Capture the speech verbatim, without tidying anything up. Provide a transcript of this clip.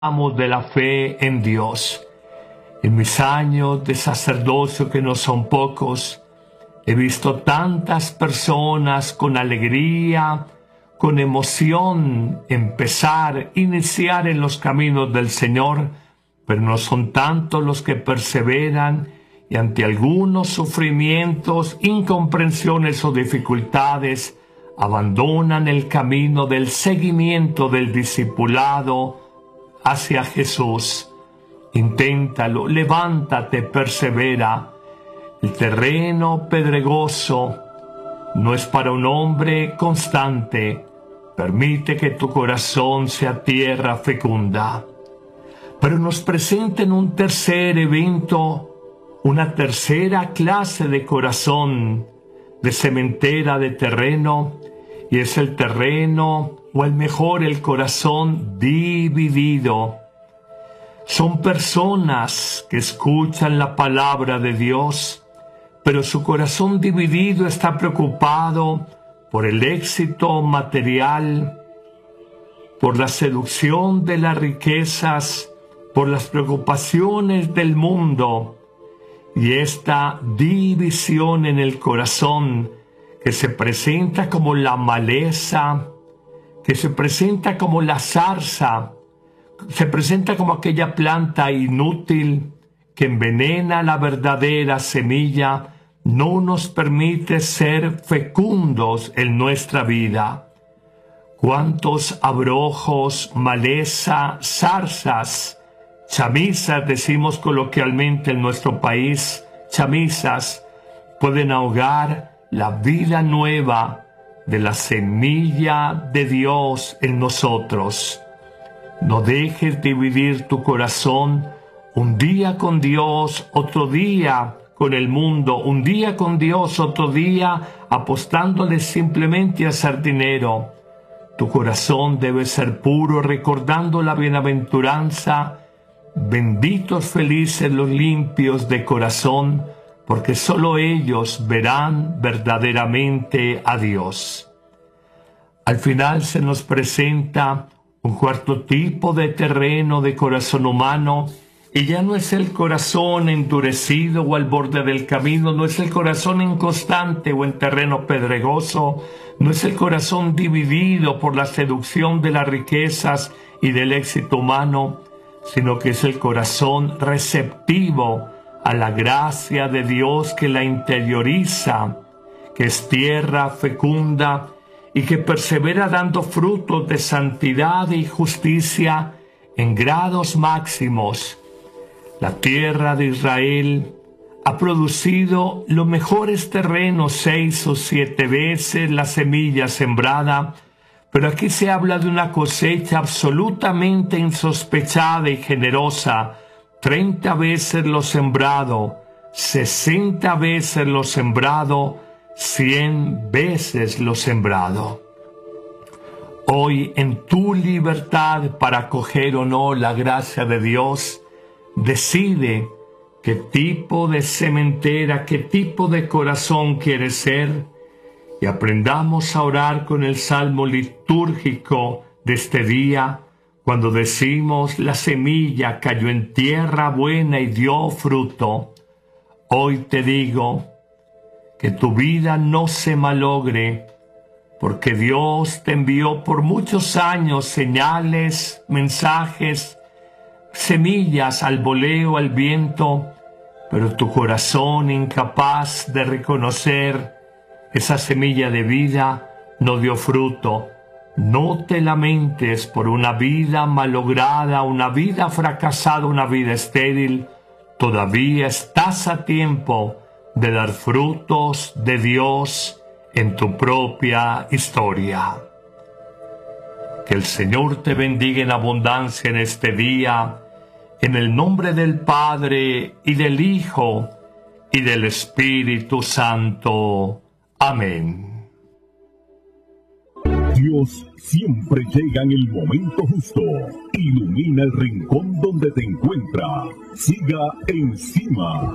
Amo de la fe en Dios. En mis años de sacerdocio, que no son pocos, he visto tantas personas con alegría, con emoción, empezar, iniciar en los caminos del Señor, pero no son tantos los que perseveran y ante algunos sufrimientos, incomprensiones o dificultades, abandonan el camino del seguimiento del discipulado hacia Jesús. Inténtalo, levántate, persevera. El terreno pedregoso no es para un hombre constante. Permite que tu corazón sea tierra fecunda. Pero nos presenten un tercer evento, una tercera clase de corazón, de cementera de terreno, y es el terreno, o el mejor, el corazón dividido. Son personas que escuchan la palabra de Dios, pero su corazón dividido está preocupado por el éxito material, por la seducción de las riquezas, por las preocupaciones del mundo. Y esta división en el corazón, que se presenta como la maleza, que se presenta como la zarza, se presenta como aquella planta inútil que envenena la verdadera semilla, no nos permite ser fecundos en nuestra vida. ¿Cuántos abrojos, maleza, zarzas, chamisas, decimos coloquialmente en nuestro país, chamisas, pueden ahogar la vida nueva de la semilla de Dios en nosotros? No dejes dividir tu corazón, un día con Dios, otro día con el mundo, un día con Dios, otro día apostándole simplemente a hacer dinero. Tu corazón debe ser puro, recordando la bienaventuranza. Benditos, felices los limpios de corazón, porque solo ellos verán verdaderamente a Dios. Al final se nos presenta un cuarto tipo de terreno de corazón humano, y ya no es el corazón endurecido o al borde del camino, no es el corazón inconstante o en terreno pedregoso, no es el corazón dividido por la seducción de las riquezas y del éxito humano, sino que es el corazón receptivo a la gracia de Dios que la interioriza, que es tierra fecunda y que persevera dando frutos de santidad y justicia en grados máximos. La tierra de Israel ha producido los mejores terrenos seis o siete veces la semilla sembrada, pero aquí se habla de una cosecha absolutamente insospechada y generosa, treinta veces lo sembrado, sesenta veces lo sembrado, cien veces lo sembrado. Hoy, en tu libertad para acoger o no la gracia de Dios, decide qué tipo de cementera, qué tipo de corazón quieres ser, y aprendamos a orar con el salmo litúrgico de este día, cuando decimos: la semilla cayó en tierra buena y dio fruto. Hoy te digo que tu vida no se malogre, porque Dios te envió por muchos años señales, mensajes, semillas al voleo, al viento, pero tu corazón, incapaz de reconocer esa semilla de vida, no dio fruto. No te lamentes por una vida malograda, una vida fracasada, una vida estéril. Todavía estás a tiempo de dar frutos de Dios en tu propia historia. Que el Señor te bendiga en abundancia en este día, en el nombre del Padre, y del Hijo, y del Espíritu Santo. Amén. Dios siempre llega en el momento justo. Ilumina el rincón donde te encuentra. Siga encima.